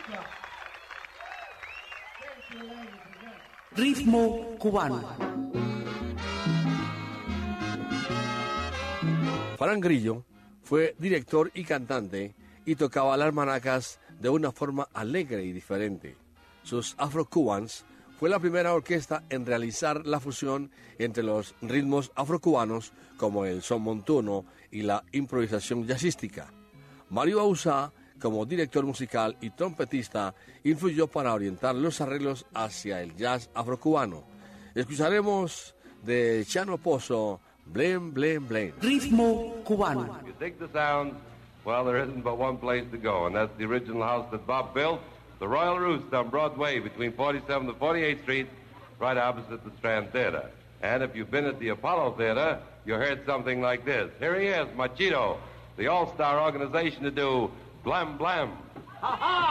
Ritmo cubano. Frank Grillo fue director y cantante y tocaba las maracas de una forma alegre y diferente. Sus Afro-Cubans fue la primera orquesta en realizar la fusión entre los ritmos afrocubanos como el son montuno y la improvisación jazzística. Mario Bauzá, como director musical y trompetista, influyó para orientar los arreglos hacia el jazz afrocubano. Escucharemos de Chano Pozo, Blem, Blem, Blem. Ritmo cubano. You dig the sound? Well, there isn't but one place to go, and that's the original house that Bob built, the Royal Roost on Broadway between 47th and 48th Street, right opposite the Strand Theater. And if you've been at the Apollo Theater, you heard something like this. Here he is, Machito, the all-star organization to do Blam Blam.